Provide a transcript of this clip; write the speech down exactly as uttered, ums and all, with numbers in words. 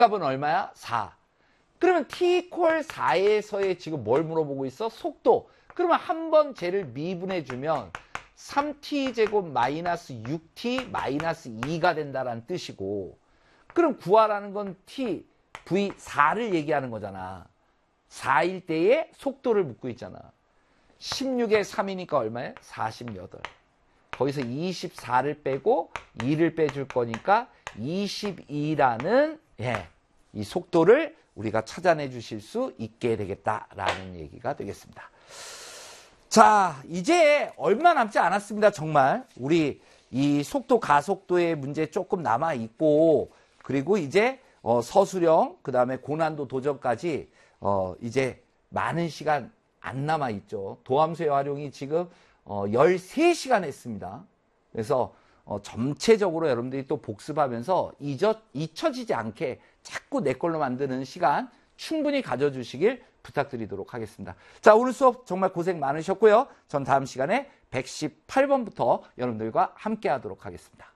값은 얼마야? 사. 그러면 t 이퀄 사에서의 지금 뭘 물어보고 있어? 속도. 그러면 한번 쟤를 미분해주면 삼 티 제곱 마이너스 육 티 마이너스 이가 된다라는 뜻이고, 그럼 구하라는 건 t, v 사를 얘기하는 거잖아. 사일 때의 속도를 묻고 있잖아. 십육에 삼이니까 얼마야? 사십팔. 거기서 이십사를 빼고 이를 빼줄 거니까 이십이라는 예, 이 속도를 우리가 찾아내 주실 수 있게 되겠다라는 얘기가 되겠습니다. 자, 이제 얼마 남지 않았습니다. 정말 우리 이 속도 가속도의 문제 조금 남아 있고, 그리고 이제 어, 서술형 그 다음에 고난도 도전까지 어, 이제 많은 시간 안 남아 있죠. 도함수의 활용이 지금 어, 열세 시간 했습니다. 그래서 어, 전체적으로 여러분들이 또 복습하면서 잊어, 잊혀지지 않게 자꾸 내 걸로 만드는 시간 충분히 가져주시길 부탁드리도록 하겠습니다. 자, 오늘 수업 정말 고생 많으셨고요. 전 다음 시간에 백십팔 번부터 여러분들과 함께 하도록 하겠습니다.